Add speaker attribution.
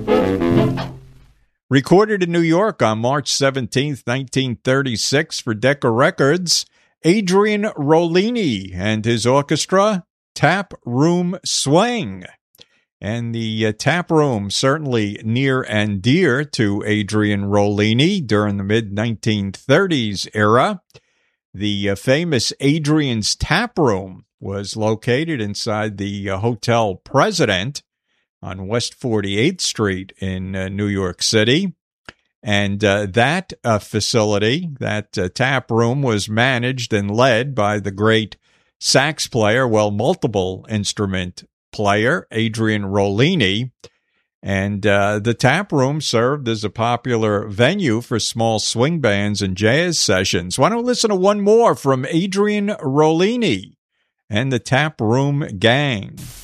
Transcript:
Speaker 1: Recorded in New York on March 17th, 1936 for Decca Records, Adrian Rollini and his orchestra, Tap Room Swing. And the Tap Room, certainly near and dear to Adrian Rollini during the mid-1930s era. The famous Adrian's Tap Room was located inside the Hotel President on West 48th Street in New York City. And that facility, that tap room, was managed and led by the great sax player, multiple instrument player, Adrian Rollini. And the tap room served as a popular venue for small swing bands and jazz sessions. Why don't we listen to one more from Adrian Rollini and the Tap Room Gang?